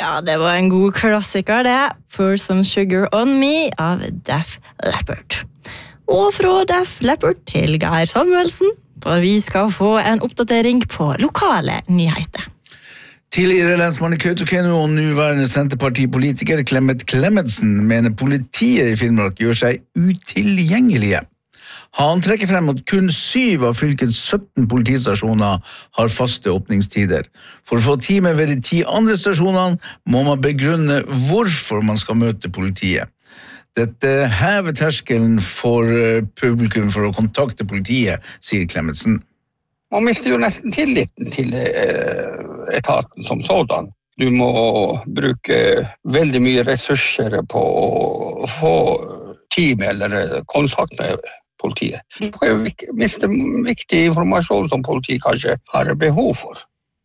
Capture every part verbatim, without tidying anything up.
Ja, det var en god klassiker det. For Some Sugar On Me av Def Leppard. Og fra Def Leppard til Geir Samuelsen, for vi skal få en oppdatering på lokale nyheter. Tidligere lensmann i Kautokeino og nuværende Senterpartipolitiker Clemet Clemetsen mener politiet i Finnmark gjør seg utilgjengelige. Han trekker frem at kun syv av fylkets sytten politistasjoner har faste åpningstider. For å få time ved de ti andre stasjonene må man begrunne hvorfor man skal møte politiet. Dette hever terskelen for publikum for å kontakte politiet, sier Clemetsen. Man mister jo nesten tilliten til etaten som sådan. Du må bruke veldig mye ressurser på å få time eller kontakt med politiet. Du kan jo miste viktig informasjon som politiet kanskje har behov for.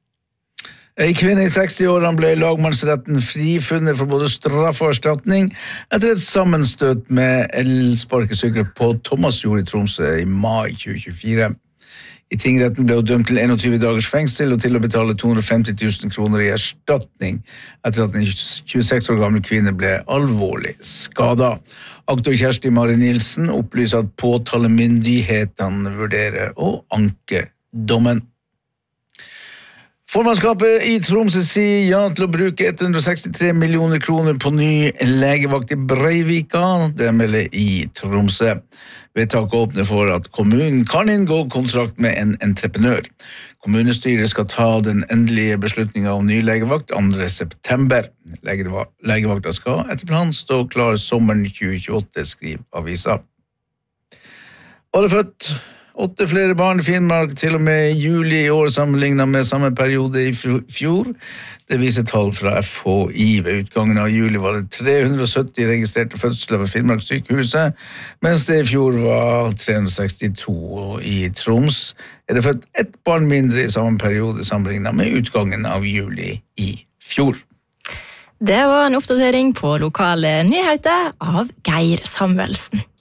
En kvinne i seksti-årene ble lagmannsretten frifunnet for både straff og erstatning etter et sammenstøt med elsparkesykler på Thomasjord i Tromsø i mai tjue tjuefire. I tingretten ble hun dømt til tjueen dagers fengsel og til å betale to hundre og femti tusen kroner i erstatning etter at en tjueseks år gammel kvinne ble alvorlig skadet. Aktor Kjersti Mari Nilsen opplyser at påtalemyndighetene vurderer å anke dommen. Formannskapet i Tromsø sier ja til å bruke ett hundre og sekstitre millioner kroner på ny legevakt i Breivika, det melder i Tromsø. Vedtaket åpner for at kommunen kan inngå kontrakt med en entreprenør. Kommunestyret skal ta den endelige beslutningen om ny legevakt andre september. Legevakta skal etter planen stå klar sommeren tjue tjueåtte, skriver avisa. Årefødt. Åtte flere barn i Finnmark til og med juli i år sammenlignet med samme periode i fjor. Det viser tall fra F H I. Ved utgangen av juli var det tre hundre og sytti registrerte fødsler ved Finnmarkssykehuset, mens det i fjor var tre hundre og sekstito. Og i Troms er det født ett barn mindre i samme periode sammenlignet med utgangen av juli i fjor. Det var en oppdatering på lokale nyheter av Geir Samuelsen.